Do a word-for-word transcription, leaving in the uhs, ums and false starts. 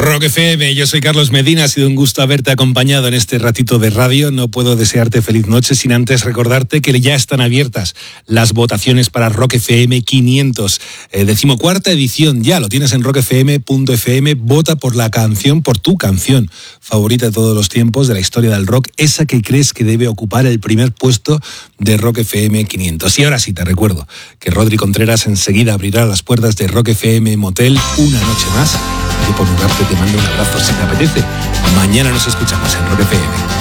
Rock F M, yo soy Carlos Medina, ha sido un gusto haberte acompañado en este ratito de radio. No puedo desearte feliz noche sin antes recordarte que ya están abiertas las votaciones para Rock F M quinientos, eh, decimocuarta edición. Ya lo tienes en rock f m punto f m. Vota por la canción, por tu canción favorita de todos los tiempos de la historia del rock, esa que crees que debe ocupar el primer puesto de Rock F M quinientos. Y ahora sí te recuerdo que Rodri Contreras enseguida abrirá las puertas de Rock F M Motel una noche más. Y por un rato te mando un abrazo si te apetece. Mañana nos escuchamos en Rock F M.